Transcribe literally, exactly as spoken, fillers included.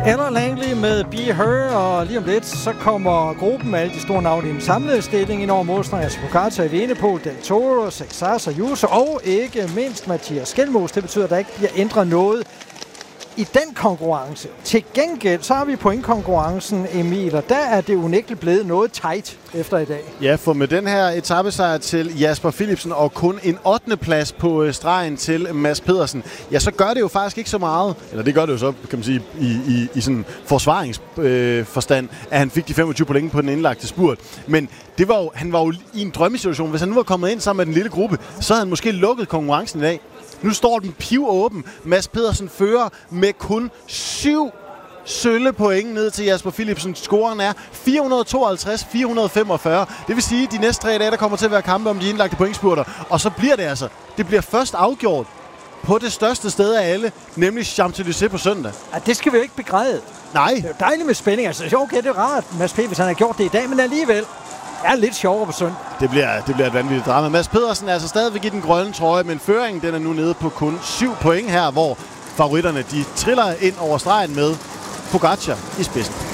Ella Langley med Be Her, og lige om lidt, så kommer gruppen med alle de store navne i en samlet stilling ind over målstregen. Altså Pogacar, Evenepoel, Del Toro, Sexas og Ayuso, og ikke mindst Mathias Skelmos. Det betyder, at der ikke bliver ændret noget i den konkurrence. Til gengæld, så har vi pointkonkurrencen, Emil, og der er det unægteligt blevet noget tight efter i dag. Ja, for med den her etapesejr til Jasper Philipsen og kun en ottende plads på stregen til Mads Pedersen, ja, så gør det jo faktisk ikke så meget, eller det gør det jo så, kan man sige, i, i, i sådan forsvaringsforstand, øh, at han fik de femogtyve point på den indlagte spurt. Men det var jo, han var jo i en drømmesituation. Hvis han nu var kommet ind sammen med den lille gruppe, så havde han måske lukket konkurrencen i dag. Nu står den pivåben. Mads Pedersen fører med kun syv sølle point ned til Jasper Philipsen. Scoren er fire hundrede tooghalvtreds til fire hundrede femogfyrre. Det vil sige, at de næste tre dage, der kommer til at være kampe om de indlagte pointspurter. Og så bliver det altså. Det bliver først afgjort på det største sted af alle, nemlig Champs-Élysées på søndag. Ja, det skal vi jo ikke begræde. Nej. Det er jo dejligt med spænding. Altså, okay, det er rart, Mads P., hvis han har gjort det i dag, men alligevel er lidt sjovere på søndag. Det bliver, det bliver et vanvittigt drama. Mads Pedersen er altså stadigvæk i den grønne trøje, men føringen den er nu nede på kun syv point her, hvor favoritterne de triller ind over stregen med Pogacar i spidsen.